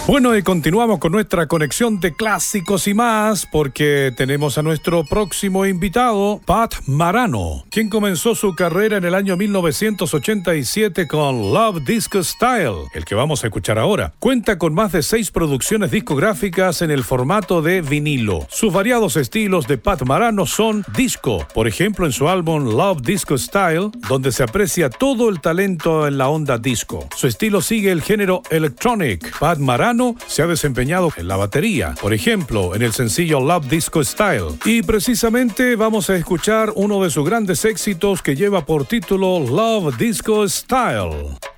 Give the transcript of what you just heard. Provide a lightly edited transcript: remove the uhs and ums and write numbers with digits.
Bueno, y continuamos con nuestra conexión de clásicos y más, porque tenemos a nuestro próximo invitado, Pat Marano, quien comenzó su carrera en el año 1987 con Love Disco Style, el que vamos a escuchar ahora. Cuenta con más de 6 producciones discográficas en el formato de vinilo. Sus variados estilos de Pat Marano son disco, por ejemplo en su álbum Love Disco Style, donde se aprecia todo el talento en la onda disco. Su estilo sigue el género electronic. Pat Marano se ha desempeñado en la batería, por ejemplo, en el sencillo Love Disco Style. Y precisamente vamos a escuchar uno de sus grandes éxitos que lleva por título Love Disco Style.